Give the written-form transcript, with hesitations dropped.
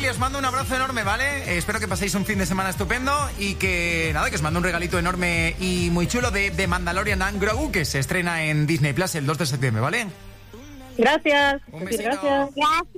familia, os mando un abrazo enorme, ¿vale? Espero que paséis un fin de semana estupendo y que, nada, que os mando un regalito enorme y muy chulo de Mandalorian and Grogu, que se estrena en Disney Plus el 2 de septiembre, ¿vale? Gracias. Un besito. Gracias.